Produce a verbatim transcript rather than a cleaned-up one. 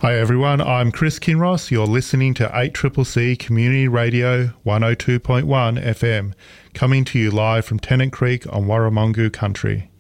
Hi everyone, I'm Chris Kinross. You're listening to eight C C C Community Radio one oh two point one F M, coming to you live from Tennant Creek on Warramungu country.